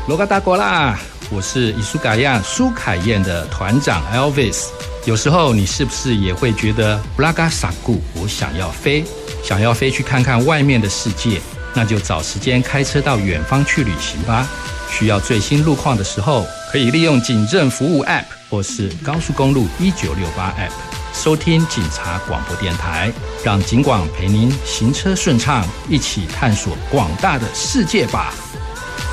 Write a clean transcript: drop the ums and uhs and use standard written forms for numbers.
罗嘎达国啦，我是伊苏嘎亚苏凯燕的团长 Elvis。有时候你是不是也会觉得布拉嘎萨固，我想要飞去看看外面的世界，那就找时间开车到远方去旅行吧。需要最新路况的时候，可以利用警政服务 App 或是高速公路1968 App 收听警察广播电台，让警广陪您行车顺畅，一起探索广大的世界吧。